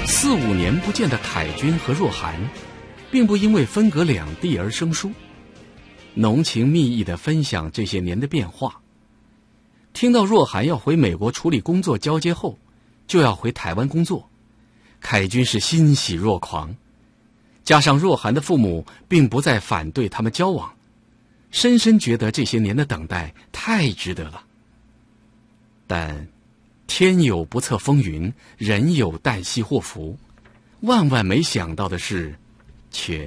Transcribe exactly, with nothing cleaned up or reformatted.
四五年不见的凯君和若涵，并不因为分隔两地而生疏，浓情蜜意地分享这些年的变化。听到若涵要回美国处理工作交接后，就要回台湾工作，凯君是欣喜若狂。加上若涵的父母并不再反对他们交往，深深觉得这些年的等待太值得了。但天有不测风云，人有旦夕祸福，万万没想到的是，却